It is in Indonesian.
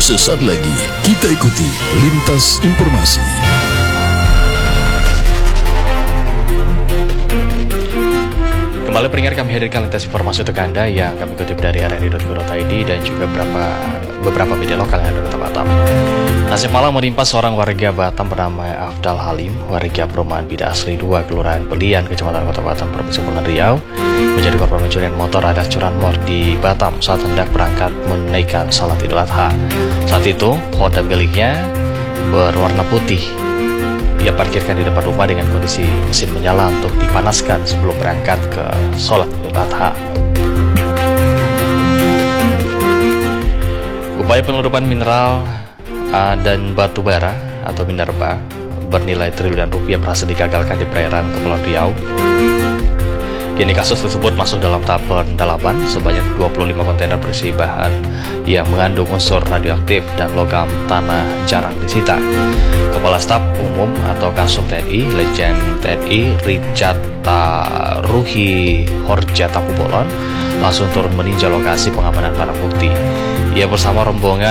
Sesaat lagi kita ikuti Lintas Informasi. Kembali pendengar, kami hadirkan lintas informasi untuk Anda yang kami kutip dari rri.co.id dan juga beberapa media lokal yang ada di Kota Batam. Nasib malang menimpa seorang warga Batam bernama Afdal Halim, warga perumahan Bida Asri 2, Kelurahan Belian, Kecamatan Kota Batam, Provinsi Kepulauan Riau, menjadi korban pencurian motor adas curanmor di Batam saat hendak berangkat menunaikan salat Idul Adha. Saat itu, Honda miliknya berwarna putih. Ia parkirkan di depan rumah dengan kondisi mesin menyala untuk dipanaskan sebelum berangkat ke sholat Idul Adha. Upaya penyelundupan mineral dan batu bara atau minerba bernilai triliunan rupiah berhasil digagalkan di perairan Kepulauan Riau. Kini kasus tersebut masuk dalam tahap pendalaman. Sebanyak 25 kontainer berisi bahan yang mengandung unsur radioaktif dan logam tanah jarang disita. Kepala Staf Umum atau Kasum TNI, Legend TNI Richard Taruhi Horjatakubolon langsung turun meninjau lokasi pengamanan barang bukti. Ia bersama rombongan